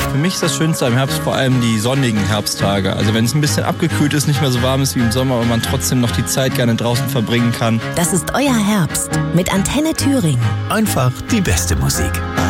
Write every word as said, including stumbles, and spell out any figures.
Für mich ist das Schönste am Herbst vor allem die sonnigen Herbsttage. Also wenn es ein bisschen abgekühlt ist, nicht mehr so warm ist wie im Sommer, aber man trotzdem noch die Zeit gerne draußen verbringen kann. Das ist euer Herbst mit Antenne Thüringen. Einfach die beste Musik.